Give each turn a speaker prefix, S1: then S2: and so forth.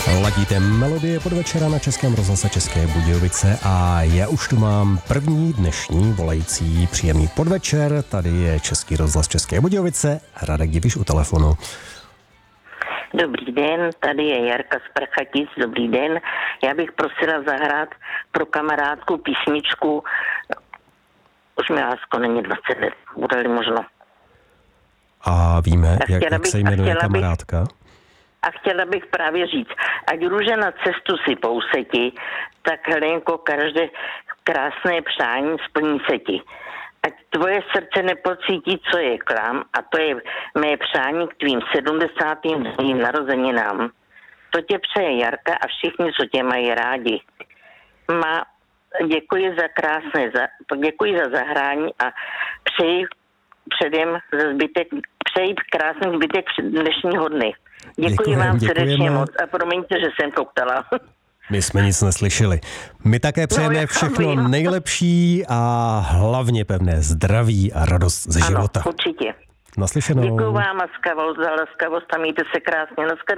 S1: Ladíte melodie podvečera na Českém rozhlase České Budějovice a já už tu mám první dnešní volající. Příjemný podvečer, tady je Český rozhlas České Budějovice, Radek Diviš u telefonu.
S2: Dobrý den, tady je Jarka z Prachatic, dobrý den. Já bych prosila zahrát pro kamarádku písničku, už mi lásko není 20 let, bude-li možno.
S1: A víme, jak se jmenuje kamarádka?
S2: A chtěla bych právě říct, ať růže na cestu si pouseti, tak Helenko, každé krásné přání splní se ti. Ať tvoje srdce nepocítí, co je klam, a to je mé přání k tvým 70. narozeninám. To tě přeje Jarka a všichni, co tě mají rádi. Děkuji za zahrání a přeji krásný zbytek dnešního dne. Děkuji vám srdečně moc a promiňte, že jsem koktala.
S1: My jsme nic neslyšeli. My také přejeme všechno nejlepší a hlavně pevné zdraví a radost ze života.
S2: Ano, určitě.
S1: Naslyšenou.
S2: Děkuji vám za laskavost a mějte se krásně.